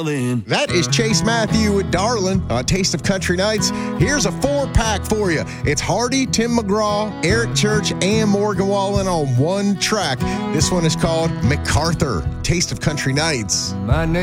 That is Chase Matthew with Darlin' on Taste of Country Nights. Here's a 4-pack for you. It's Hardy, Tim McGraw, Eric Church, and Morgan Wallen on one track. This one is called MacArthur, Taste of Country Nights. My name